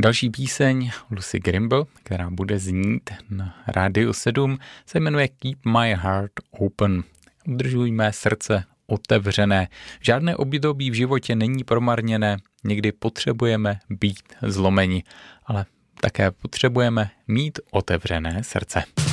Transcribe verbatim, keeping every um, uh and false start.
Další píseň Lucy Grimble, která bude znít na Rádiu sedm, se jmenuje Keep My Heart Open. Udržuj mé srdce otevřené. Žádné období v životě není promarněné, někdy potřebujeme být zlomeni, ale také potřebujeme mít otevřené srdce.